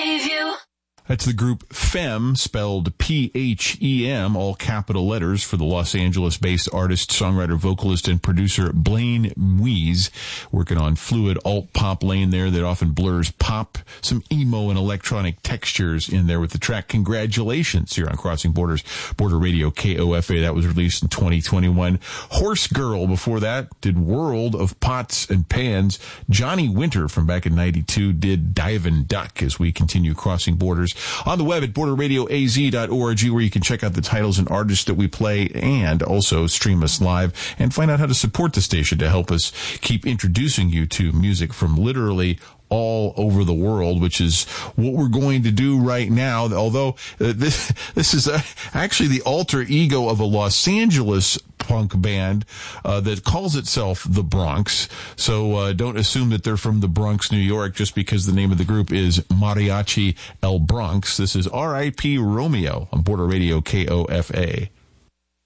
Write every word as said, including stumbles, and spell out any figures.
save you. That's the group Phem, spelled P H E M, all capital letters, for the Los Angeles-based artist, songwriter, vocalist, and producer Blaine Muiz, working on fluid alt-pop lane there that often blurs pop, some emo and electronic textures in there with the track Congratulations here on Crossing Borders, Border Radio K O F A. That was released in twenty twenty-one. Horse Girl before that did World of Pots and Pans. Johnny Winter from back in ninety-two did Divin' Duck as we continue Crossing Borders. On the web at border radio a z dot org, where you can check out the titles and artists that we play and also stream us live and find out how to support the station to help us keep introducing you to music from literally all over the world, which is what we're going to do right now. Although uh, this this is uh, actually the alter ego of a Los Angeles punk band uh, that calls itself The Bronx. So uh, don't assume that they're from the Bronx, New York, just because the name of the group is Mariachi El Bronx. This is R I P Romeo on Border Radio K O F A.